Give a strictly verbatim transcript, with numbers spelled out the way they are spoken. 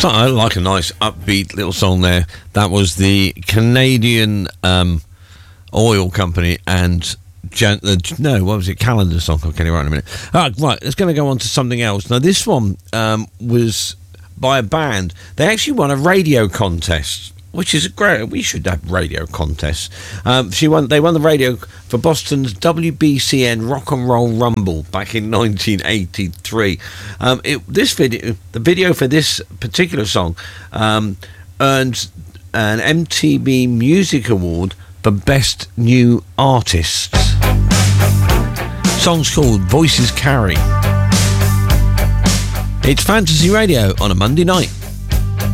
So I like a nice upbeat little song there. That was the Canadian um, oil company and Jan- uh, no, what was it? Calendar song. I'll get it right in a minute. Ah, right, let's going to go on to something else. Now, this one um, was by a band. They actually won a radio contest, which is great. We should have radio contests. Um, she won. They won the radio for Boston's W B C N Rock and Roll Rumble back in nineteen eighty-three. Um, it, this video, the video for this particular song, um, earned an M T V Music Award for Best New Artist. Song's called Voices Carry. It's Fantasy Radio on a Monday night.